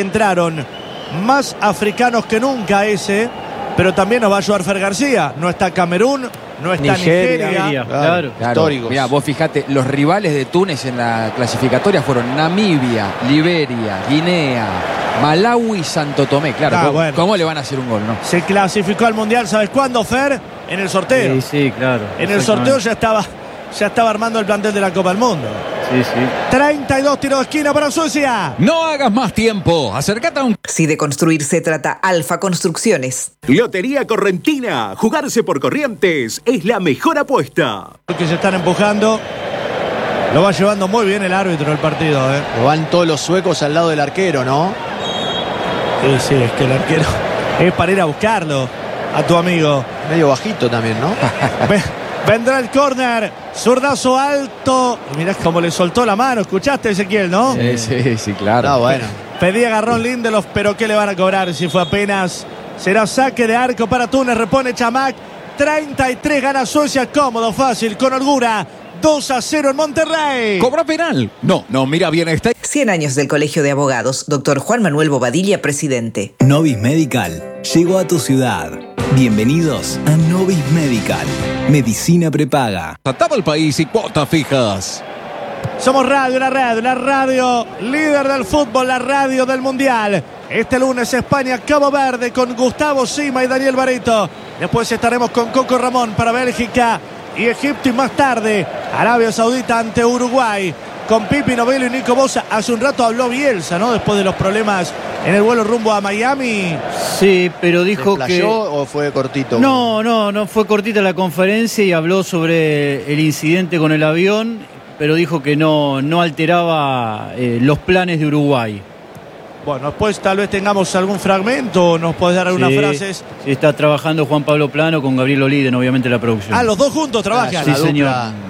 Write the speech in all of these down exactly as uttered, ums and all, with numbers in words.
entraron más africanos que nunca ese, pero también nos va a ayudar Fer García. No está Camerún, no está Nigeria. Nigeria. Claro, claro. Históricos. Mirá, vos fijate, los rivales de Túnez en la clasificatoria fueron Namibia, Liberia, Guinea, Malawi y Santo Tomé. Claro, Ah, ¿cómo, bueno. ¿cómo le van a hacer un gol, no? Se clasificó al Mundial, ¿sabes cuándo, Fer? En el sorteo. Sí, sí, claro. En el sorteo ya estaba, ya estaba armando el plantel de la Copa del Mundo. Sí, sí. treinta y dos tiros de esquina para Suecia. No hagas más tiempo. Acércate a un... Si de construir se trata, Alfa Construcciones. Lotería Correntina. Jugarse por Corrientes es la mejor apuesta. Que se están empujando. Lo va llevando muy bien el árbitro del partido, ¿eh? Van todos los suecos al lado del arquero, ¿no? Sí, sí, es que el arquero es para ir a buscarlo a tu amigo. Medio bajito también, ¿no? Vendrá el córner, zurdazo alto. Y mirá cómo le soltó la mano. ¿Escuchaste, Ezequiel, no? Sí, sí, sí, claro. Ah, bueno. Pedía agarrón Lindelof, pero ¿qué le van a cobrar si fue apenas? Será saque de arco para Túnez, repone Chamac. treinta y tres gana Suecia, cómodo, fácil, con holgura. dos a cero en Monterrey. ¿Cobra penal? No, no, mira bien, está... cien años del Colegio de Abogados. Doctor Juan Manuel Bobadilla, presidente. Novis Medical llegó a tu ciudad. Bienvenidos a Novis Medical. Medicina prepaga. Ataba el país y cuotas fijas. Somos radio, la radio, la radio líder del fútbol, la radio del mundial. Este lunes España, Cabo Verde con Gustavo Sima y Daniel Barreto. Después estaremos con Coco Ramón para Bélgica y Egipto, y más tarde Arabia Saudita ante Uruguay con Pipi Novello y Nico Bosa. Hace un rato habló Bielsa, ¿no? Después de los problemas en el vuelo rumbo a Miami. Sí, pero dijo que... ¿O fue cortito? No, no, no fue cortita la conferencia y habló sobre el incidente con el avión, pero dijo que no, no alteraba eh, los planes de Uruguay. Bueno, después tal vez tengamos algún fragmento, nos podés dar algunas Sí, frases. sí, está trabajando Juan Pablo Plano con Gabriel Oliden, obviamente la producción. Ah, los dos juntos trabajan. Sí, señor.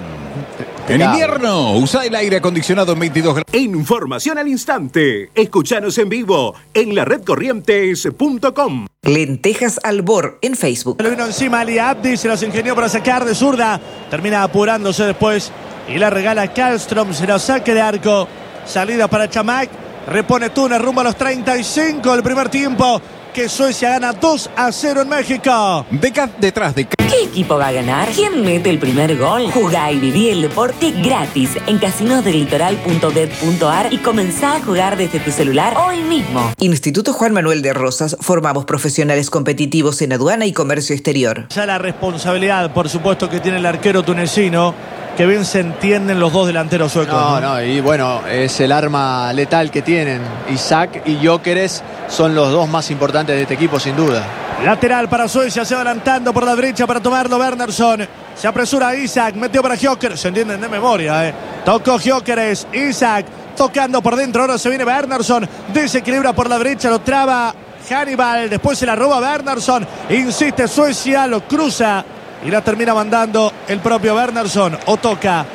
En invierno, usa el aire acondicionado en veintidós grados. Información al instante. Escuchanos en vivo en la red corrientes punto com. Lentejas Albor en Facebook. Le vino encima Ali Abdi, se las ingenió para sacar de zurda. Termina apurándose después y la regala Kallström. Será saque de arco. Salida para Chamac. Repone Túnez rumbo a los treinta y cinco del primer tiempo. Que Suecia gana dos a cero en México. Deca detrás de... ¿Qué equipo va a ganar? ¿Quién mete el primer gol? Jugá y viví el deporte gratis en casinos del litoral punto bet punto ar y comenzá a jugar desde tu celular hoy mismo. Instituto Juan Manuel de Rosas. Formamos profesionales competitivos en aduana y comercio exterior. Ya la responsabilidad, por supuesto, que tiene el arquero tunecino. Que bien se entienden los dos delanteros suecos. No, no, y bueno, es el arma letal que tienen. Isaac y Gyökeres son los dos más importantes de este equipo, sin duda. Lateral para Suecia, se va adelantando por la derecha para tomarlo Wernersson. Se apresura Isaac, metió para Gyökeres. Se entienden de memoria, ¿eh? Tocó Gyökeres, Isaac tocando por dentro. Ahora se viene Wernersson. Desequilibra por la derecha, lo traba Hannibal. Después se la roba Wernersson. Insiste Suecia, lo cruza. Y la termina mandando el propio Wernersson. O toca.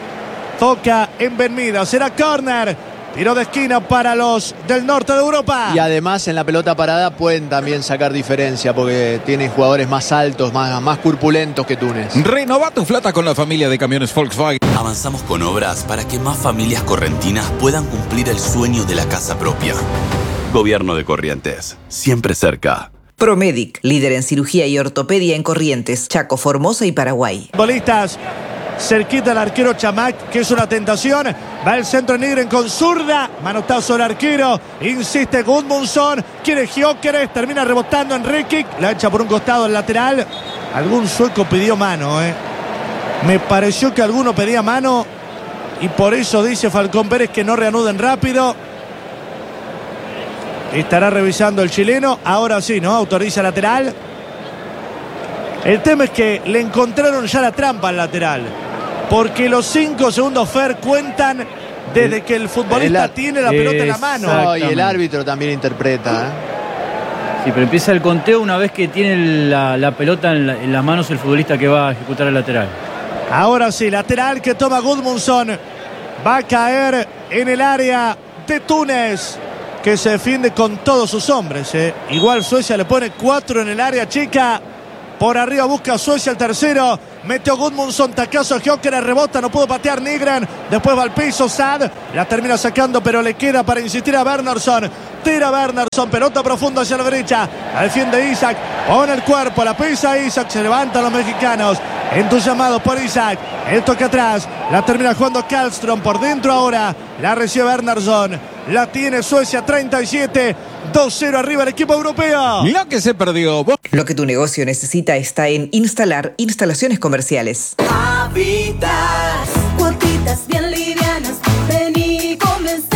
Toca en Benmida. Será córner. Tiro de esquina para los del norte de Europa. Y además en la pelota parada pueden también sacar diferencia porque tienen jugadores más altos, más, más corpulentos que Túnez. Renova tu flota con la familia de camiones Volkswagen. Avanzamos con obras para que más familias correntinas puedan cumplir el sueño de la casa propia. Gobierno de Corrientes. Siempre cerca. Promedic, líder en cirugía y ortopedia en Corrientes, Chaco, Formosa y Paraguay. Futbolistas, cerquita el arquero Chamac, que es una tentación. Va el centro en Nigren con zurda. Manotazo del arquero. Insiste Gudmundsson. Quiere Gyökeres. Termina rebotando en Rikic. La echa por un costado el lateral. Algún sueco pidió mano, ¿eh? Me pareció que alguno pedía mano. Y por eso dice Falcón Pérez que no reanuden rápido. Estará revisando el chileno. Ahora sí, ¿no? Autoriza lateral. El tema es que le encontraron ya la trampa al lateral. Porque los cinco segundos, Fer, cuentan desde que el futbolista el tiene la pelota en la mano. No, y el árbitro también interpreta, ¿eh? Sí, pero empieza el conteo una vez que tiene la, la pelota en, la, en las manos el futbolista que va a ejecutar el lateral. Ahora sí, lateral que toma Gudmundsson. Va a caer en el área de Túnez, que se defiende con todos sus hombres, ¿eh? Igual Suecia le pone cuatro en el área chica. Por arriba busca Suecia el tercero. Metió Gudmundsson, tacazo a Gyökeres, rebota, no pudo patear Nigren. Después va al piso Sad. La termina sacando, pero le queda para insistir a Wernersson. tira Bernardsson, pelota profunda hacia la derecha, la defiende Isak, pone el cuerpo, la pisa Isak, se levantan los mexicanos, entusiasmados por Isak, el toque atrás, la termina jugando Karlström por dentro ahora, la recibe Bernardsson, la tiene Suecia, treinta y siete, dos cero arriba el equipo europeo. Lo que se perdió. Lo que tu negocio necesita está en Instalar Instalaciones Comerciales. Habitat, cuotitas bien livianas, ven y comenzá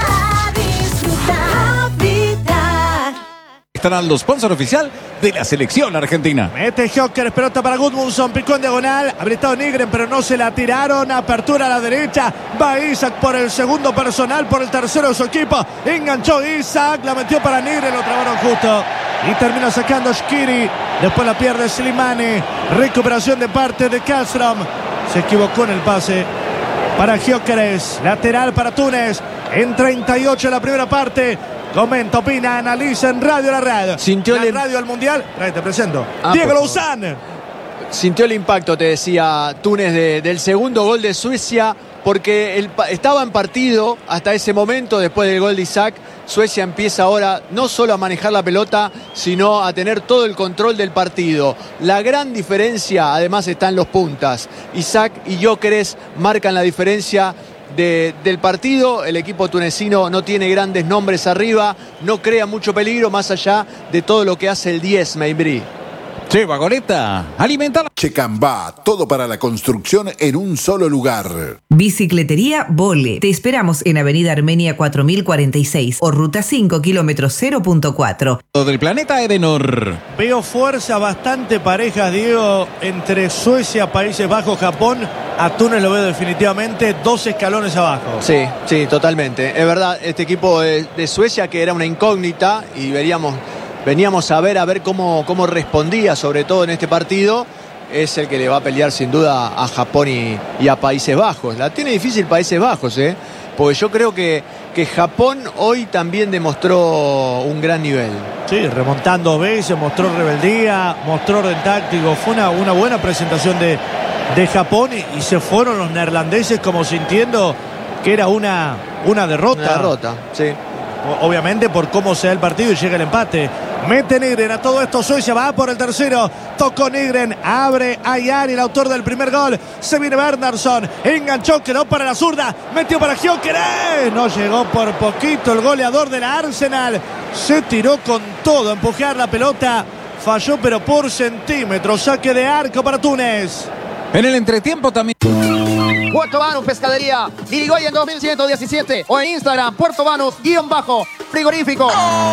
a disfrutar. Habitat. Estarán los sponsor oficial de la selección argentina. Mete Gyökeres, pelota para Gudmundsson, picó en diagonal, habilitado Nygren, pero no se la tiraron, apertura a la derecha, va Isak por el segundo personal, por el tercero de su equipo, enganchó Isak, la metió para Nygren, lo trabaron justo, y termina sacando Shkiri, después la pierde Slimani, recuperación de parte de Karlström, se equivocó en el pase para Gyökeres, lateral para Túnez, en treinta y ocho la primera parte. Comenta, opina, analiza en Radio La Red. Sintió la el... radio al Mundial. Trae, te presento. Ah, Diego Lozano. Sintió el impacto, te decía Túnez, de, del segundo gol de Suecia, porque el, estaba en partido hasta ese momento, después del gol de Isak. Suecia empieza ahora no solo a manejar la pelota, sino a tener todo el control del partido. La gran diferencia, además, está en los puntas. Isak y Gyökeres marcan la diferencia De, del partido. El equipo tunecino no tiene grandes nombres arriba, no crea mucho peligro más allá de todo lo que hace el diez, Meibri. Che, vagoneta, alimentar. Checambá, todo para la construcción en un solo lugar. Bicicletería Vole. Te esperamos en Avenida Armenia cuatro mil cuarenta y seis o Ruta cinco, kilómetro cero punto cuatro. Del planeta Edenor. Veo fuerza bastante parejas, Diego, entre Suecia, Países Bajos, Japón. A Túnez lo veo definitivamente dos escalones abajo. Sí, sí, totalmente. Es verdad, este equipo de, de Suecia, que era una incógnita y veríamos, veníamos a ver a ver cómo, cómo respondía, sobre todo en este partido, es el que le va a pelear sin duda a Japón y, y a Países Bajos. La tiene difícil Países Bajos, ¿eh? Porque yo creo que, que Japón hoy también demostró un gran nivel. Sí, remontando veces, mostró rebeldía, mostró orden táctico. Fue una, una buena presentación de, de Japón y, y se fueron los neerlandeses como sintiendo que era una, una derrota. Una derrota, sí. Obviamente por cómo se da el partido y llega el empate. Mete Nygren a todo esto. Suecia va por el tercero. Tocó Nygren. Abre Ayar, el autor del primer gol. Se viene Bernardsson. Enganchó, quedó para la zurda. Metió para Gyökeres. No llegó por poquito el goleador de la Arsenal. Se tiró con todo a empujar la pelota. Falló pero por centímetros. Saque de arco para Túnez. En el entretiempo también. Puerto Banús Pescadería, Irigoyen dos mil ciento diecisiete o en Instagram, Puerto Banús, guión bajo, frigorífico.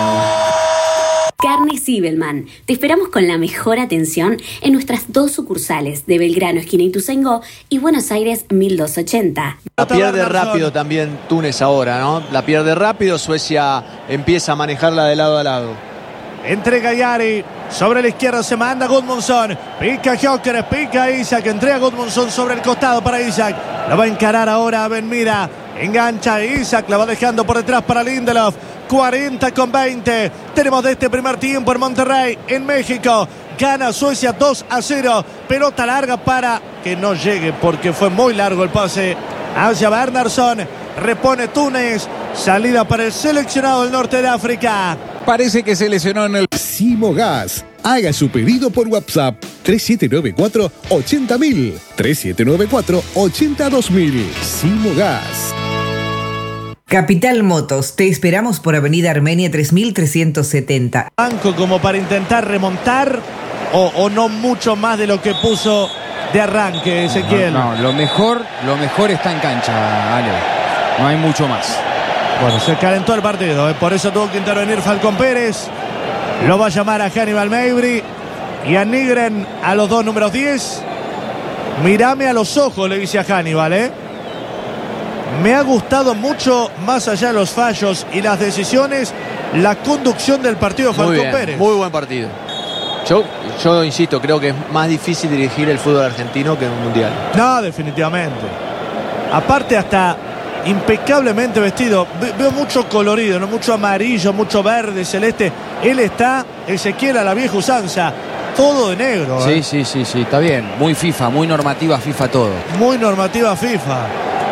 Carnes Zibelman. Te esperamos con la mejor atención en nuestras dos sucursales de Belgrano, esquina Ituzaingó, y Buenos Aires mil doscientos ochenta. La pierde rápido también Túnez ahora, ¿no? La pierde rápido, Suecia empieza a manejarla de lado a lado. Entrega Yari, sobre la izquierda se manda Gudmundsson, pica Gyökeres, pica Isak, entrega Gudmundsson sobre el costado para Isak, la va a encarar ahora a Ben Mira, engancha Isak, la va dejando por detrás para Lindelof, cuarenta con veinte, tenemos de este primer tiempo en Monterrey, en México, gana Suecia dos a cero, pelota larga para que no llegue porque fue muy largo el pase hacia Bernardsson, repone Túnez, salida para el seleccionado del norte de África. Parece que se lesionó en el... Simogas. Haga su pedido por WhatsApp tres siete nueve cuatro, ochenta mil, tres siete nueve cuatro, ochenta dos mil. Simogas. Capital Motos, te esperamos por Avenida Armenia tres mil trescientos setenta. Banco como para intentar remontar o, o no mucho más de lo que puso de arranque, Ezequiel. No, no, lo mejor, lo mejor está en cancha, Ale. No hay mucho más. Bueno, se calentó el partido, ¿eh? Por eso tuvo que intervenir Falcón Pérez. Lo va a llamar a Hannibal Meibri y a Nygren, a los dos números diez. Mírame a los ojos, le dice a Hannibal, ¿eh? Me ha gustado mucho, más allá de los fallos y las decisiones, la conducción del partido de Falcón muy bien, Pérez. Muy buen partido. Yo, yo insisto, creo que es más difícil dirigir el fútbol argentino que en un mundial. No, definitivamente. Aparte hasta impecablemente vestido. Veo mucho colorido, ¿no? Mucho amarillo, mucho verde, celeste. Él está, Ezequiel, a la vieja usanza. Todo de negro. Sí, ¿eh? sí, sí, sí, está bien. Muy FIFA, muy normativa FIFA todo. Muy normativa FIFA.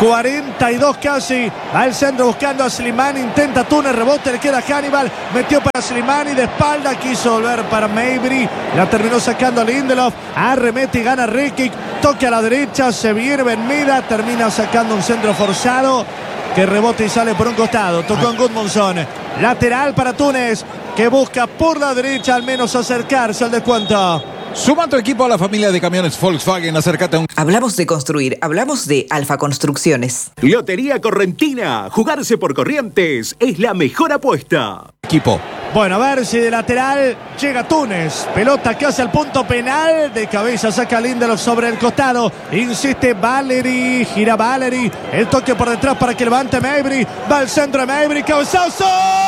cuarenta y dos casi. Al centro buscando a Slimani. Intenta Túnez, rebote, le queda Hannibal. Metió para Slimani de espalda. Quiso volver para Mabry. La terminó sacando Lindelof. Arremete y gana Rekic. Toque a la derecha. Se viene Benmida. Termina sacando un centro forzado que rebota y sale por un costado. Tocó en Gudmundsson. Lateral para Túnez, que busca por la derecha al menos acercarse al descuento. Suma tu equipo a la familia de camiones Volkswagen. Acércate a un... Hablamos de construir, hablamos de Alfa Construcciones. Lotería Correntina. Jugarse por Corrientes es la mejor apuesta. Equipo. Bueno, a ver si de lateral llega Túnez. Pelota que hace el punto penal. De cabeza saca Lindelof sobre el costado. Insiste Valeri. Gira Valeri. El toque por detrás para que levante Mabry. Va al centro de Mabry. Cabezazo.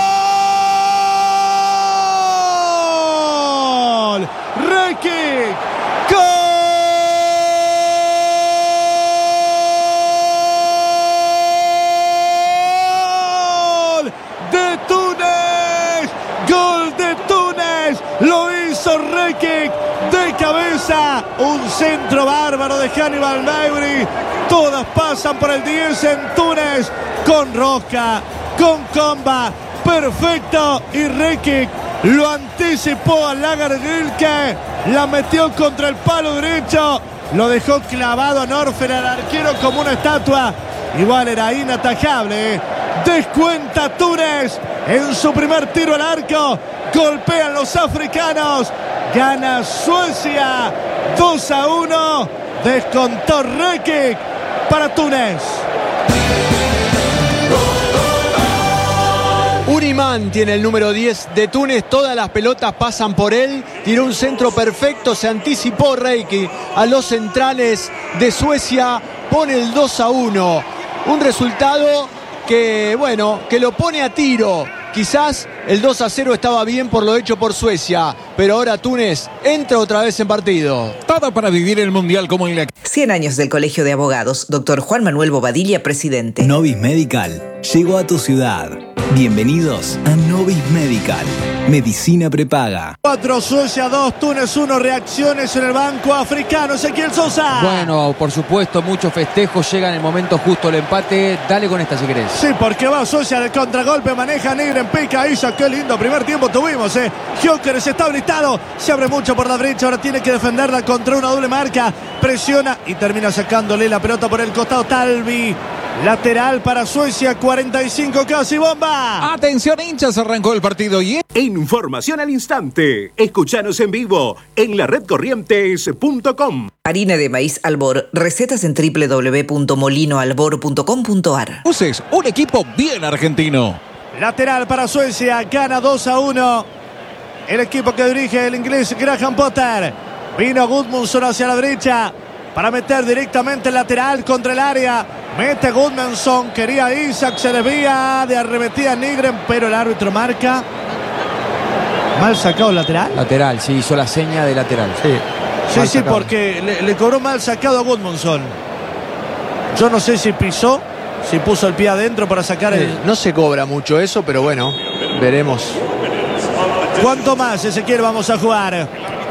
¡Gol! Rekic. ¡Gol! De Túnez. Gol de Túnez. Lo hizo Rekic de cabeza. Un centro bárbaro de Hannibal Mabry. Todas pasan por el diez en Túnez. Con rosca, con comba. Perfecto. Y Rekic lo anticipó a Lagergrilke. La metió contra el palo derecho. Lo dejó clavado a Norfer, al arquero, como una estatua. Igual era inatajable. Descuenta Túnez en su primer tiro al arco. Golpean los africanos. Gana Suecia dos a uno. Descontó Rekic para Túnez. Un imán tiene el número diez de Túnez, todas las pelotas pasan por él, tiró un centro perfecto, se anticipó Rekic a los centrales de Suecia, pone el dos a uno. Un resultado que, bueno, que lo pone a tiro. Quizás el dos a cero estaba bien por lo hecho por Suecia, pero ahora Túnez entra otra vez en partido. Todo para vivir el Mundial como en la... cien años del Colegio de Abogados. Doctor Juan Manuel Bobadilla, presidente. Novis Medical llegó a tu ciudad. Bienvenidos a Novis Medical. Medicina prepaga. cuatro, Suecia dos, Túnez uno. Reacciones en el banco africano. Ezequiel Sosa. Bueno, por supuesto, muchos festejos. Llega en el momento justo el empate. Dale con esta si querés. Sí, porque va Suecia de contragolpe. Maneja Nigren, pica Isa. Qué lindo primer tiempo tuvimos, eh. Gyökeres está habilitado. Se abre mucho por la derecha. Ahora tiene que defenderla contra una doble marca. Presiona y termina sacándole la pelota por el costado. Talvi. Lateral para Suecia, cuarenta y cinco casi, bomba. Atención, hinchas, arrancó el partido y... Información al instante. Escuchanos en vivo en la red corrientes punto com. Harina de maíz Albor. Recetas en doble u doble u doble u punto molino albor punto com punto ar. Uses un equipo bien argentino. Lateral para Suecia, gana dos a uno. El equipo que dirige el inglés Graham Potter. Vino Gudmundsson hacia la derecha para meter directamente el lateral contra el área. Mete Gudmundsson, quería Isaac, se desvía de arremetida Nigren, pero el árbitro marca. Mal sacado el lateral. Lateral, sí, hizo la seña de lateral. Sí, sí, Mal sí, sacado. porque le, le cobró mal sacado a Gudmundsson. Yo no sé si pisó, si puso el pie adentro para sacar el... No se cobra mucho eso, pero bueno, veremos. ¿Cuánto más, Ezequiel, vamos a jugar?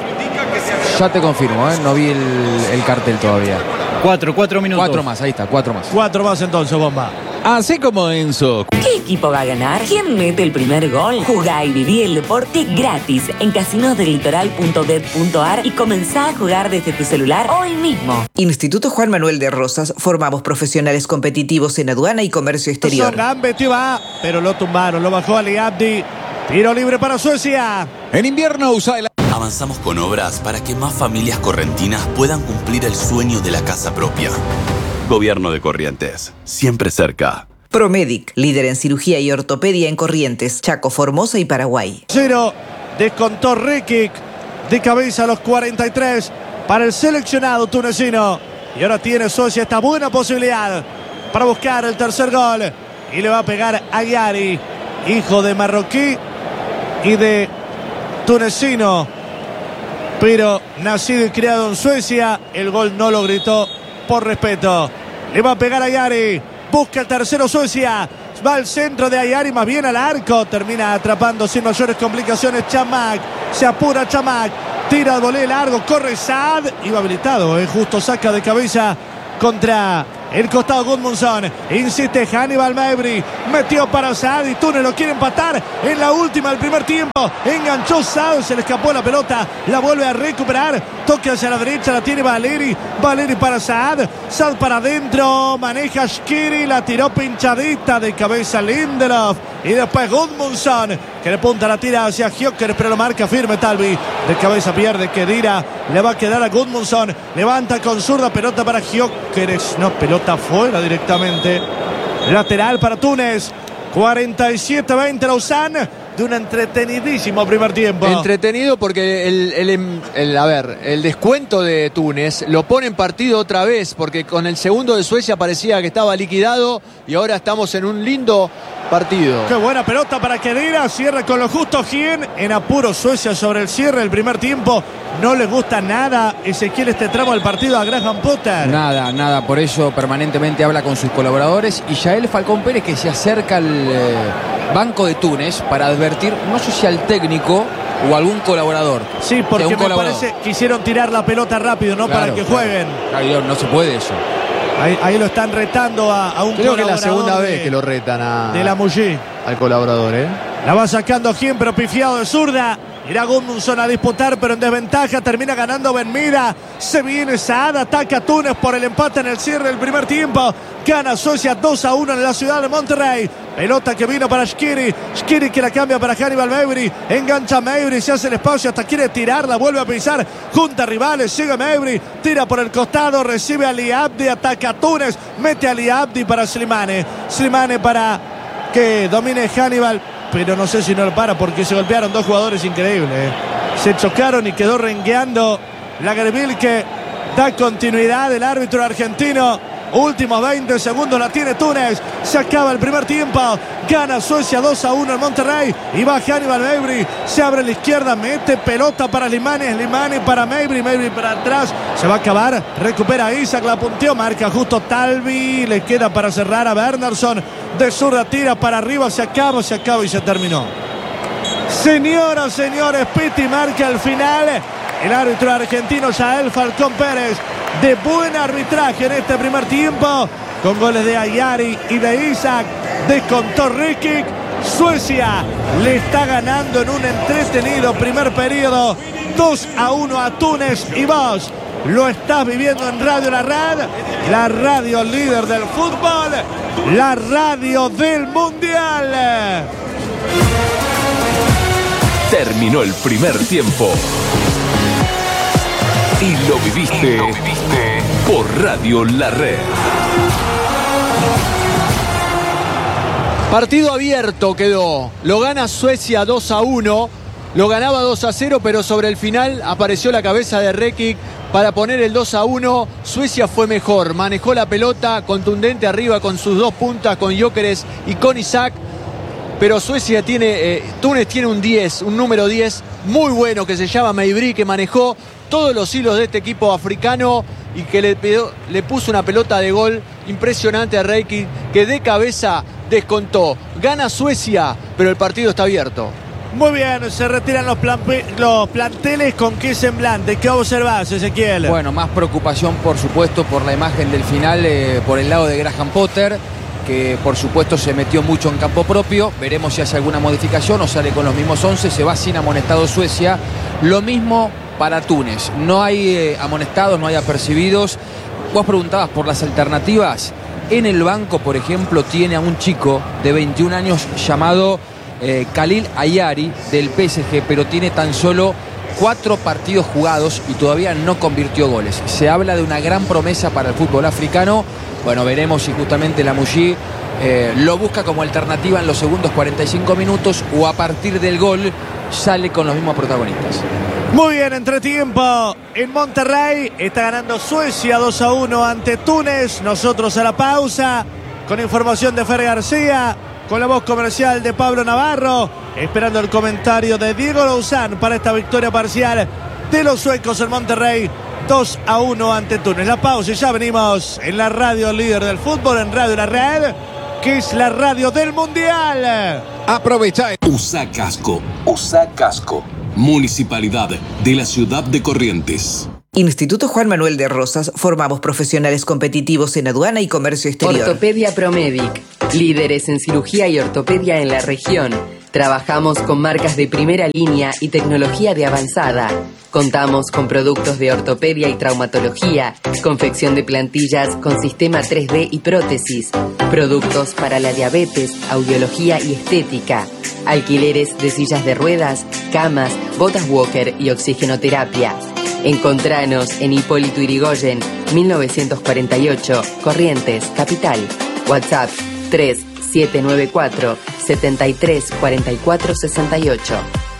Ya te confirmo, ¿eh? No vi el, el cartel todavía. Cuatro, cuatro minutos. Cuatro más, ahí está, cuatro más. Cuatro más entonces, bomba. Así como Enzo. ¿Qué equipo va a ganar? ¿Quién mete el primer gol? Jugá y viví el deporte gratis en casinos del litoral punto bet punto ar y comenzá a jugar desde tu celular hoy mismo. Instituto Juan Manuel de Rosas. Formamos profesionales competitivos en aduana y comercio exterior. Gambet va, pero lo tumbaron, lo bajó Ali Abdi. Tiro libre para Suecia. En invierno usa el... Avanzamos con obras para que más familias correntinas puedan cumplir el sueño de la casa propia. Gobierno de Corrientes, siempre cerca. Promedic, líder en cirugía y ortopedia en Corrientes, Chaco, Formosa y Paraguay. Cero, descontó Rekic de cabeza a los cuarenta y tres para el seleccionado tunecino. Y ahora tiene Suecia esta buena posibilidad para buscar el tercer gol. Y le va a pegar a Yari, hijo de marroquí y de tunecino, pero nacido y criado en Suecia. El gol no lo gritó por respeto. Le va a pegar a Yari. Busca el tercero Suecia. Va al centro de Ayari, más bien al arco. Termina atrapando sin mayores complicaciones Chamakh. Se apura Chamakh. Tira el volé largo. Corre Saad. Iba habilitado. Eh. Justo saca de cabeza contra el costado Gudmundsson. Insiste Hannibal Mejbri. Metió para Saad y Túnez lo quiere empatar en la última del primer tiempo. Enganchó Saad, se le escapó la pelota. La vuelve a recuperar. Toque hacia la derecha, la tiene Valeri. Valeri para Saad. Saad para adentro. Maneja Shqiri. La tiró pinchadita de cabeza Lindelof. Y después Gudmundsson, que le punta la tira hacia Gyökeres, pero lo marca firme Talvi. De cabeza pierde Khedira. Le va a quedar a Gudmundsson. Levanta con zurda, pelota para Gyökeres. No, pelota fuera directamente. Lateral para Túnez. cuarenta y siete veinte Lausanne. De un entretenidísimo primer tiempo. Entretenido porque el, el, el, a ver, el descuento de Túnez lo pone en partido otra vez, porque con el segundo de Suecia parecía que estaba liquidado y ahora estamos en un lindo partido. Qué buena pelota para Khedira. Cierra con lo justo Gien. En apuro Suecia sobre el cierre del primer tiempo. No le gusta nada, Ezequiel, este tramo del partido a Graham Potter. Nada, nada. Por eso permanentemente habla con sus colaboradores. Y Yael Falcón Pérez, que se acerca al eh, banco de Túnez para advertir, no sé si al técnico o algún colaborador. Sí, porque me parece que quisieron tirar la pelota rápido, ¿no? Claro, para que jueguen. Claro, no se puede eso. Ahí, ahí lo están retando a, a un Creo colaborador. Creo que es la segunda de, vez que lo retan a, de la Mugí. Al colaborador, ¿eh? La va sacando Gien, pero pifiado de zurda. Irá Gudmundsson a disputar, pero en desventaja. Termina ganando Benmira. Se viene Saad, ataca a Túnez por el empate en el cierre del primer tiempo. Gana Suecia dos a uno en la ciudad de Monterrey. Pelota que vino para Shqiri. Shqiri que la cambia para Hannibal Mejbri. Engancha Mejbri, se hace el espacio hasta quiere tirarla. Vuelve a pisar. Junta rivales. Sigue Mejbri. Tira por el costado. Recibe a Ali Abdi. Ataca a Túnez. Mete a Ali Abdi para Slimane. Slimane para que domine Hannibal. Pero no sé si no lo para porque se golpearon dos jugadores increíbles. ¿eh? Se chocaron y quedó rengueando Lagerbielke, que da continuidad el árbitro argentino. Últimos veinte segundos la tiene Túnez. Se acaba el primer tiempo. Gana Suecia dos a uno en Monterrey. Y va Hannibal Mejbri. Se abre a la izquierda. Mete pelota para Slimane. Slimane para Mejbri. Mejbri para atrás. Se va a acabar. Recupera a Isaac. La punteó. Marca justo Talvi. Le queda para cerrar a Bernardsson. De zurda tira para arriba. Se acaba, se acaba y se terminó. Señoras, señores, Pitti marca el final. El árbitro argentino Yael Falcón Pérez. De buen arbitraje en este primer tiempo. Con goles de Ayari y de Isaac. Descontó Rikic. Suecia le está ganando en un entretenido primer periodo. dos a uno a Túnez. Y vos lo estás viviendo en Radio La Red. La radio líder del fútbol. La radio del mundial. Terminó el primer tiempo. Y lo viviste, y lo viviste por Radio La Red. Partido abierto quedó. Lo gana Suecia dos a uno. Lo ganaba dos a cero, pero sobre el final apareció la cabeza de Rekic para poner el dos a uno. Suecia fue mejor. Manejó la pelota contundente arriba con sus dos puntas, con Gyökeres y con Isaac. Pero Suecia tiene, eh, Túnez tiene un diez, un número diez muy bueno que se llama Mejbri, que manejó todos los hilos de este equipo africano y que le, le puso una pelota de gol impresionante a Rekic, que de cabeza descontó. Gana Suecia, pero el partido está abierto. Muy bien, se retiran los, plan los planteles. ¿Con qué semblante? ¿Qué observás, Ezequiel? Bueno, más preocupación, por supuesto, por la imagen del final, eh, por el lado de Graham Potter, que por supuesto se metió mucho en campo propio. Veremos si hace alguna modificación o sale con los mismos once. Se va sin amonestado Suecia. Lo mismo para Túnez. No hay eh, amonestados, no hay apercibidos. Vos preguntabas por las alternativas. En el banco, por ejemplo, tiene a un chico de veintiún años llamado eh, Khalil Ayari del P S G, pero tiene tan solo cuatro partidos jugados y todavía no convirtió goles. Se habla de una gran promesa para el fútbol africano. Bueno, veremos si justamente la Mugí eh, lo busca como alternativa en los segundos cuarenta y cinco minutos o a partir del gol sale con los mismos protagonistas. Muy bien, entretiempo en Monterrey. Está ganando Suecia dos a uno ante Túnez. Nosotros a la pausa con información de Fer García, con la voz comercial de Pablo Navarro, esperando el comentario de Diego Lozán para esta victoria parcial de los suecos en Monterrey. dos a uno ante Túnez. La pausa y ya venimos en la radio líder del fútbol, en Radio La Red, que es la radio del mundial. Aprovecha. Usa casco. Usa casco. Municipalidad de la Ciudad de Corrientes. Instituto Juan Manuel de Rosas, formamos profesionales competitivos en aduana y comercio exterior. Ortopedia Promedic, líderes en cirugía y ortopedia en la región. Trabajamos con marcas de primera línea y tecnología de avanzada. Contamos con productos de ortopedia y traumatología, confección de plantillas con sistema tres D y prótesis, productos para la diabetes, audiología y estética, alquileres de sillas de ruedas, camas, botas walker y oxigenoterapia. Encontranos en Hipólito Yrigoyen, mil novecientos cuarenta y ocho, Corrientes, Capital. WhatsApp tres siete nueve cuatro, siete tres cuatro cuatro seis ocho.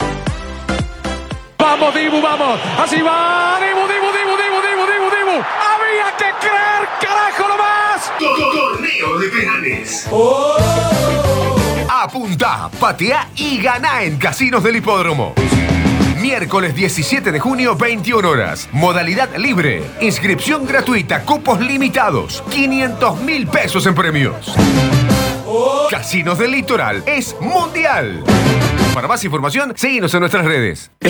Vamos, Dibu, vamos. Así va. Dibu, Dibu, Dibu, Dibu, Dibu, Dibu, Dibu. Había que creer, carajo, nomás. Torneo de penales. Oh. Apunta, patea y gana en Casinos del Hipódromo. Miércoles diecisiete de junio, veintiuna horas. Modalidad libre. Inscripción gratuita. Cupos limitados. quinientos mil pesos en premios. Casinos del Litoral es mundial. Para más información, síguenos en nuestras redes.